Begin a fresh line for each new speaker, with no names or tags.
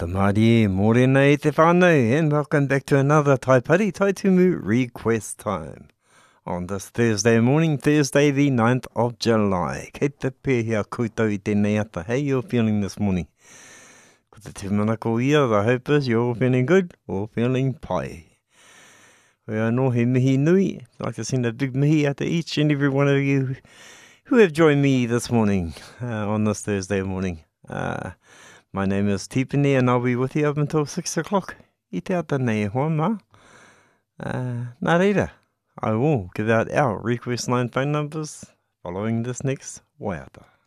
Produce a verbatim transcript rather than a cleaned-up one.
Tata Māori, morena i te whānau, and welcome back to another Taipari Taitumu request time. On this Thursday morning, Thursday the ninth of July. Kei te pēhea koutou i tēnei ata. How you feeling this morning? Ko te tūmanako ia, the hope is you're all feeling good or feeling pai. We are no he mihi nui. I'd like to send a big mihi out to each and every one of you who have joined me this morning, uh, on this Thursday morning. Uh, my name is Tipene and I'll be with you up until six o'clock. I te ata nei hoa mā. Uh, nā reira, I will give out our request line phone numbers following this next waiata.